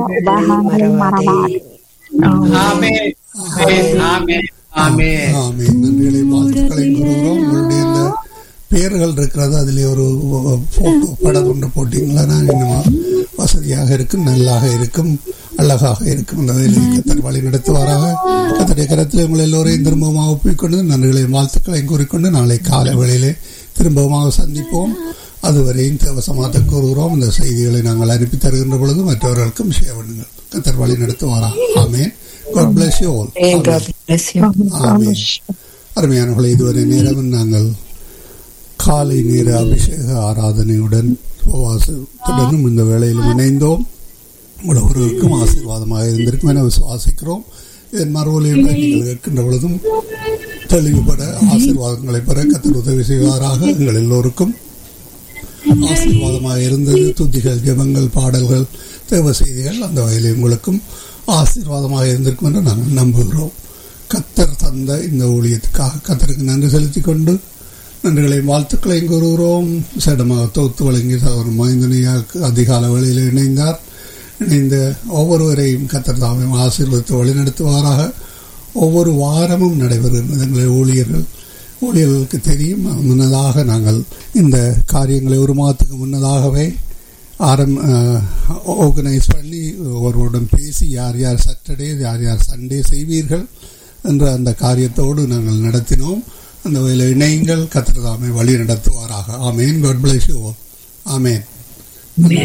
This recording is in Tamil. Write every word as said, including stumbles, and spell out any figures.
உபகாரம் மறவாது. ஆமென் ஆமென் ஆமென். ஆமென். நன்றிகளை வாழ்த்துக்களை கூறுகிறோம். உங்களுடைய இந்த பெயர்கள் இருக்கிறது, அதில் ஒரு போட்டோ படம் கொண்டு போட்டீங்களா, நான் இன்னும் வசதியாக இருக்கும், நல்லாக இருக்கும், அழகாக இருக்கும். அந்த வேலையை கத்தர் வழி நடத்துவாராக. கத்தருடைய கரத்தில் உங்கள் எல்லோரையும் திரும்பமாக ஒப்பிக்கொண்டு நன்றிகளையும் வாழ்த்துக்களையும் கூறிக்கொண்டு நாளை காலை வேளையிலே திரும்பமாக சந்திப்போம். அதுவரையும் தேவசமாத்த கூறுகிறோம். இந்த செய்திகளை நாங்கள் அனுப்பி தருகின்ற பொழுது மற்றவர்களுக்கும் ஷேர் பண்ணுங்கள். கத்தர் வழி நடத்துவாரா. ஆமென். God bless you all. ஆமென். அருமையானவர்களே, இதுவரை நேரம் நாங்கள் காலை நேர அபிஷேக ஆராதனையுடன் உபவாசத்துடனும் இந்த வேளையிலும் இணைந்தோம். ஒருவருக்கும் ஆசீர்வாதமாக இருந்திருக்கும் என விசுவாசிக்கிறோம். இதன் மறுவலையும் நீங்கள் கேட்கின்ற பொழுதும் தெளிவுபட ஆசீர்வாதங்களை பெற கத்தர் உதவி செய்வாராக. எங்கள் எல்லோருக்கும் ஆசீர்வாதமாக இருந்தது. துதிகள், ஜெபங்கள், பாடல்கள், தேவ செய்திகள் அந்த வகையில் உங்களுக்கும் ஆசீர்வாதமாக இருந்திருக்கும் என்று நாங்கள் நம்புகிறோம். கத்தர் தந்த இந்த ஊழியத்துக்காக கத்தருக்கு நன்றி செலுத்திக் கொண்டு நன்றிகளையும் வாழ்த்துக்களையும் கூறுகிறோம். சேடமாக தொகுத்து வழங்கி சகோதரன் மைந்தனியாக்கு அதிகால வேளையில் இணைந்தார். இணைந்த ஒவ்வொருவரையும் கத்தர் தாமே ஆசீர்வதித்து வழிநடத்துவாராக. ஒவ்வொரு வாரமும் நடைபெறுகின்ற எங்களுடைய ஊழியர்கள் ஊழியர்களுக்கு தெரியும். முன்னதாக நாங்கள் இந்த காரியங்களை ஒரு மாதத்துக்கு முன்னதாகவே ஆரம் ஆர்கனைஸ் பண்ணி ஒருவருடன் பேசி யார் யார் சாட்டர்டே யார் யார் சண்டே செய்வீர்கள் என்ற அந்த காரியத்தோடு நாங்கள் நடத்தினோம். அந்த வகையில் இணையங்கள் கத்தர் தாமே வழி நடத்துவாராக. ஆமேன். God bless you all. Amen.